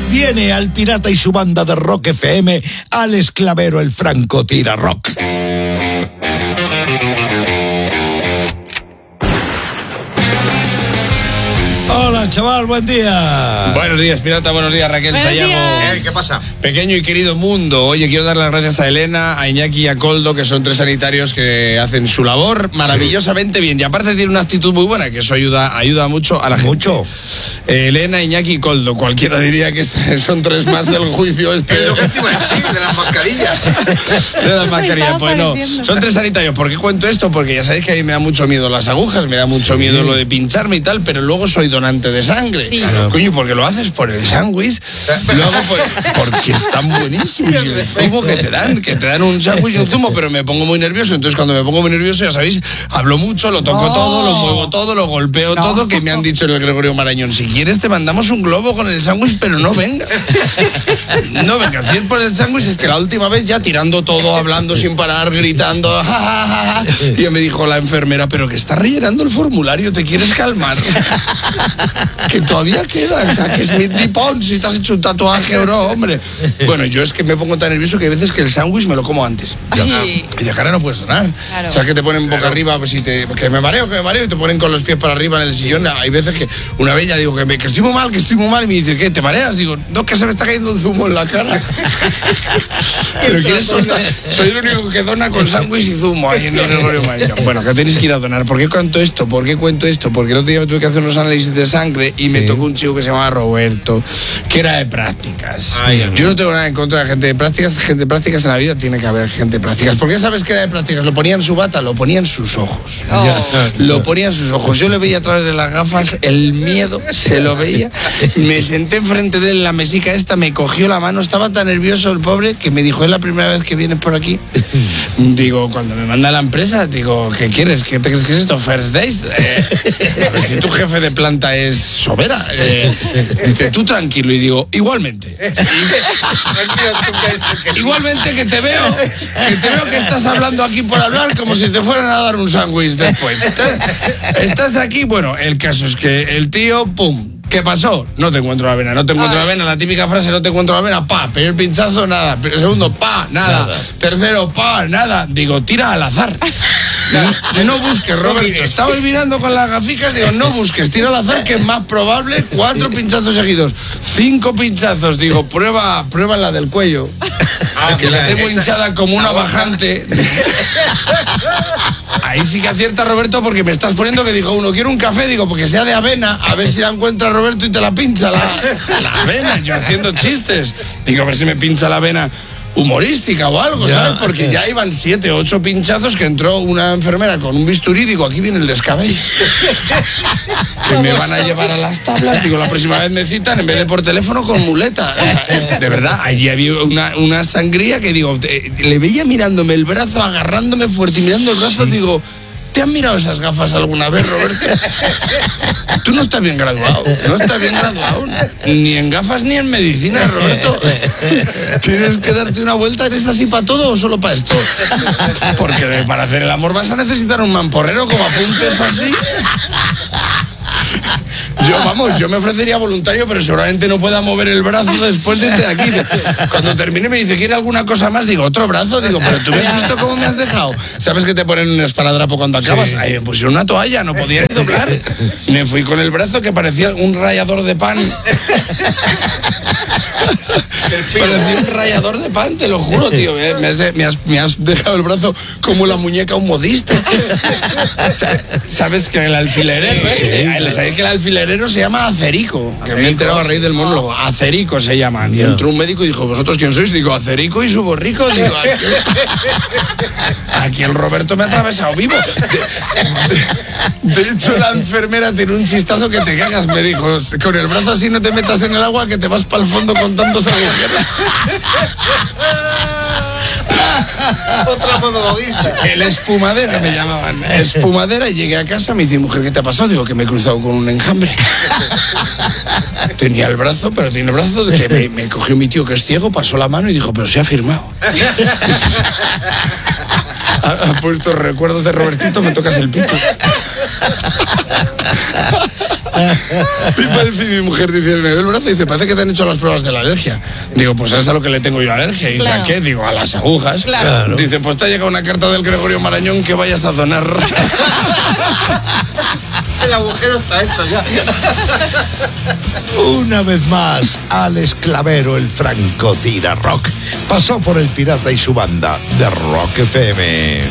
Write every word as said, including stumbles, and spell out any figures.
Viene al pirata y su banda de Rock F M, Alex Clavero, el francotira rock. Hola, chaval, buen día. Buenos días, pirata, buenos días, Raquel Sayamo. Eh, ¿Qué pasa? Pequeño y querido mundo. Oye, quiero dar las gracias a Elena, a Iñaki y a Coldo, que son tres sanitarios que hacen su labor maravillosamente sí. bien. Y aparte tiene una actitud muy buena, que eso ayuda, ayuda mucho a la gente. Mucho. Eh, Elena, Iñaki y Coldo. Cualquiera diría que son tres más del juicio este. Es lo que te iba a decir, de las mascarillas. De las mascarillas, pues no. Son tres sanitarios. ¿Por qué cuento esto? Porque ya sabéis que a mí me da mucho miedo las agujas, me da mucho sí. miedo lo de pincharme y tal, pero luego soy donante de sangre. Sí. Claro. Coño, porque lo haces por el sándwich, lo hago por, porque están buenísimos. Y el zumo que te dan, que te dan un sándwich y un zumo, pero me pongo muy nervioso. Entonces, cuando me pongo muy nervioso, ya sabéis, hablo mucho, lo toco no. todo, lo muevo todo, lo golpeo no. todo, que me han dicho en el Gregorio Marañón. Si quieres, te mandamos un globo con el sándwich, pero no venga. No venga. Si es por el sándwich, es que la última vez ya tirando todo, hablando sin parar, gritando. Ja, ja, ja, ja. Y me dijo la enfermera, pero que estás rellenando el formulario, ¿te quieres calmar? Que todavía queda, o sea, que es Mitty Pons, si te has hecho un tatuaje o no, hombre. Bueno, yo es que me pongo tan nervioso que hay veces que el sándwich me lo como antes. Ay. Y de cara no puedes donar. Claro. O sea, que te ponen boca claro. arriba, pues si te, que me mareo, que me mareo, y te ponen con los pies para arriba en el sillón. Hay veces que una vez ya digo que, me, que estoy muy mal, que estoy muy mal, y me dice, ¿qué? ¿Te mareas? Digo, no, que se me está cayendo un zumo en la cara. Pero ¿quieres soltar? Soy el único que dona con sándwich y zumo ahí en el Gregorio Marañón. Bueno, que tenéis que ir a donar. ¿Por qué cuento esto? ¿Por qué cuento esto? Porque el otro día me tuve que hacer unos análisis de sangre y sí. me tocó un chico que se llamaba Roberto, que era de prácticas. Ay, yo no tengo nada en contra de la gente de prácticas. Gente de prácticas en la vida tiene que haber gente de prácticas. ¿Por qué sabes que era de prácticas? Lo ponía en su bata, lo ponía en sus ojos. Oh. Lo ponía en sus ojos. Yo le veía a través de las gafas el miedo, se lo veía. Me senté enfrente de él en la mesica esta, me cogió la mano, estaba tan nervioso el pobre que me dijo, es la primera vez que vienes por aquí. Digo, cuando me manda a la empresa, digo, ¿qué quieres? ¿Qué te crees que es esto? ¿First Days? Eh, a ver, si tu jefe de planta es Sobera. Eh, dice, tú tranquilo. Y digo, igualmente. Igualmente que te veo, que te veo que estás hablando aquí por hablar como si te fueran a dar un sándwich después. Estás aquí, bueno, el caso es que el tío, pum. ¿Qué pasó? No te encuentro la vena, no te encuentro Ay. la vena, la típica frase, no te encuentro la vena, pa, primer pinchazo, nada, segundo, pa, nada, nada. tercero, pa, nada, digo, tira al azar. No, no busques, Robert, estabas mirando con las gaficas, digo, no busques, tira al azar, que es más probable, cuatro sí. pinchazos seguidos, cinco pinchazos, digo, prueba, prueba la del cuello, ah, que mira, la tengo hinchada es como una bajante. Ahí sí que acierta Roberto porque me estás poniendo que digo, uno, quiero un café, digo, porque sea de avena, a ver si la encuentra Roberto y te la pincha la, la avena, yo haciendo chistes, digo, a ver si me pincha la avena humorística o algo, ya, ¿sabes? Porque ya, ya iban siete, ocho pinchazos que entró una enfermera con un bisturí, digo, aquí viene el descabello. Que me van a llevar a las tablas, digo, la próxima vez me citan en vez de por teléfono con muleta. O sea, es, de verdad, allí había una, una sangría que digo, te, le veía mirándome el brazo, agarrándome fuerte y mirando el brazo, digo, ¿te han mirado esas gafas alguna vez, Roberto? Tú no estás bien graduado, no estás bien graduado, ni en gafas ni en medicina, Roberto. Tienes que darte una vuelta, ¿eres así para todo o solo para esto? Porque para hacer el amor vas a necesitar un mamporrero, como apuntes así. Yo, vamos, yo me ofrecería voluntario, pero seguramente no pueda mover el brazo después de este de aquí. Cuando termine me dice, ¿quiere alguna cosa más? Digo, ¿otro brazo? Digo, ¿pero tú me has visto cómo me has dejado? ¿Sabes que te ponen un esparadrapo cuando acabas? Sí. Ahí me pusieron una toalla, no podía doblar. Me fui con el brazo que parecía un rallador de pan. Parecía un rallador de pan, te lo juro, tío. Me has, de, me, has, me has dejado el brazo como la muñeca un modista. ¿Sabes que el alfilerero, sí, eh? ¿Sabes que el alfilerero se llama Acerico? Que me he enterado a raíz del monólogo. Acerico se llaman. Y entró un médico y dijo, ¿vosotros quién sois? Digo, Acerico y su borrico. Digo, aquí, aquí el Roberto me ha atravesado vivo. De, de hecho, la enfermera tiene un chistazo que te cagas. Me dijo, con el brazo así no te metas en el agua que te vas para el fondo con tantos agujeros. Otra monologuista. El espumadera me llamaban. Espumadera, y llegué a casa, me dice, mujer, ¿qué te ha pasado? Digo, que me he cruzado con un enjambre. Tenía el brazo, pero tiene el brazo de que me, me cogió mi tío que es ciego, pasó la mano y dijo, pero se ha firmado. Ha, ha puesto recuerdos de Robertito, me tocas el pito. Y parece, mi mujer dice, me ve el brazo y dice, parece que te han hecho las pruebas de la alergia. Digo, pues es a lo que le tengo yo alergia. Y dice, Claro. ¿a qué? Digo, a las agujas. Claro. Dice, pues te ha llegado una carta del Gregorio Marañón que vayas a donar. El agujero está hecho ya. Una vez más, Alex Clavero, el francotira rock, pasó por el pirata y su banda de Rock F M.